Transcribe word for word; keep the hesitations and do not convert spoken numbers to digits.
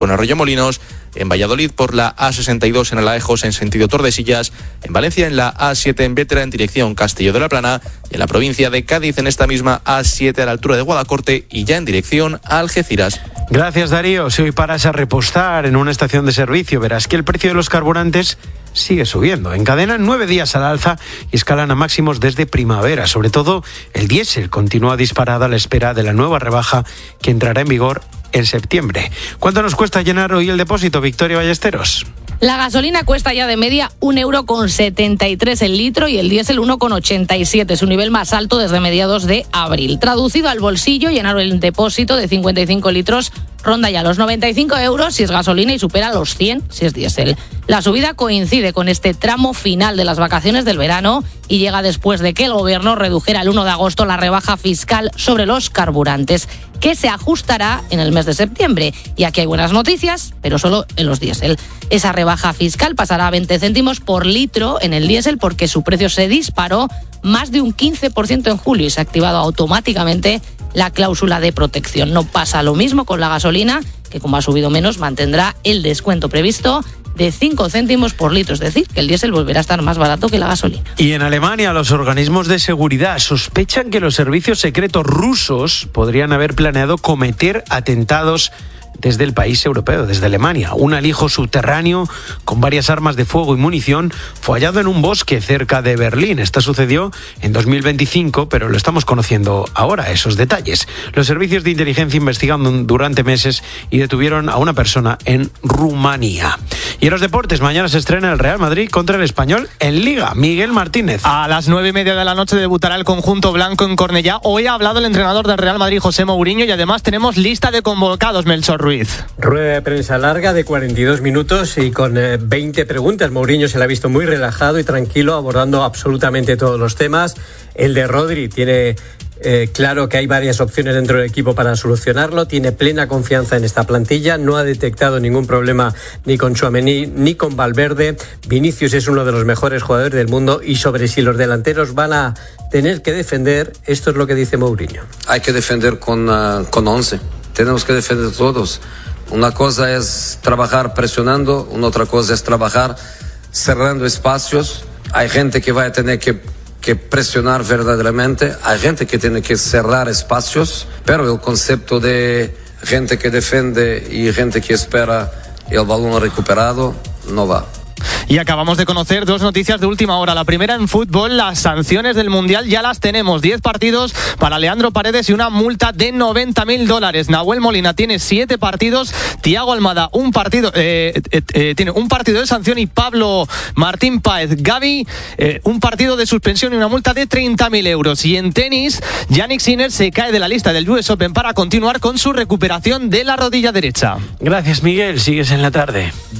con Arroyomolinos, en Valladolid por la A sesenta y dos en Alaejos en sentido Tordesillas, en Valencia en la A siete en Bétera en dirección Castillo de la Plana, y en la provincia de Cádiz en esta misma A siete a la altura de Guadacorte y ya en dirección a Algeciras. Gracias, Darío. Si hoy paras a repostar en una estación de servicio, verás que el precio de los carburantes sigue subiendo. Encadenan nueve días al alza y escalan a máximos desde primavera. Sobre todo el diésel continúa disparada a la espera de la nueva rebaja que entrará en vigor en septiembre. ¿Cuánto nos cuesta llenar hoy el depósito, Victoria Ballesteros? La gasolina cuesta ya de media un euro con setenta y tres el litro y el diésel uno con ochenta y siete, su nivel más alto desde mediados de abril. Traducido al bolsillo, llenar el depósito de cincuenta y cinco litros ronda ya los noventa y cinco euros si es gasolina y supera los cien si es diésel. La subida coincide con este tramo final de las vacaciones del verano y llega después de que el gobierno redujera el uno de agosto la rebaja fiscal sobre los carburantes, que se ajustará en el mes de septiembre. Y aquí hay buenas noticias, pero solo en los diésel. Esa rebaja fiscal pasará a veinte céntimos por litro en el diésel porque su precio se disparó más de un quince por ciento en julio y se ha activado automáticamente la cláusula de protección. No pasa lo mismo con la gasolina, que como ha subido menos mantendrá el descuento previsto de cinco céntimos por litro, es decir, que el diésel volverá a estar más barato que la gasolina. Y en Alemania, los organismos de seguridad sospechan que los servicios secretos rusos podrían haber planeado cometer atentados desde el país europeo, desde Alemania. Un alijo subterráneo con varias armas de fuego y munición fue hallado en un bosque cerca de Berlín. Esto sucedió en dos mil veinticinco, pero lo estamos conociendo ahora, esos detalles. Los servicios de inteligencia investigaron durante meses y detuvieron a una persona en Rumanía. Y en los deportes, mañana se estrena el Real Madrid contra el Español en Liga. Miguel Martínez. A las nueve y media de la noche debutará el conjunto blanco en Cornellá. Hoy ha hablado el entrenador del Real Madrid, José Mourinho, y además tenemos lista de convocados, Melchor Ruiz. Rueda de prensa larga de cuarenta y dos minutos y con eh, veinte preguntas. Mourinho se le ha visto muy relajado y tranquilo, abordando absolutamente todos los temas. El de Rodri tiene eh, claro que hay varias opciones dentro del equipo para solucionarlo. Tiene plena confianza en esta plantilla. No ha detectado ningún problema ni con Tchouaméni ni con Valverde. Vinicius es uno de los mejores jugadores del mundo y sobre si los delanteros van a tener que defender, esto es lo que dice Mourinho. Hay que defender con, uh, con once. Tenemos que defender todos. Una cosa es trabajar presionando, una otra cosa es trabajar cerrando espacios. Hay gente que va a tener que, que presionar verdaderamente, hay gente que tiene que cerrar espacios, pero el concepto de gente que defiende y gente que espera el balón recuperado no va. Y acabamos de conocer dos noticias de última hora. La primera en fútbol, las sanciones del Mundial ya las tenemos. diez partidos para Leandro Paredes y una multa de noventa mil dólares. Nahuel Molina tiene siete partidos. Thiago Almada un partido, eh, eh, eh, tiene un partido de sanción y Pablo Martín Páez Gavi eh, un partido de suspensión y una multa de treinta mil euros. Y en tenis, Jannik Sinner se cae de la lista del U S Open para continuar con su recuperación de la rodilla derecha. Gracias, Miguel. Sigues en la tarde.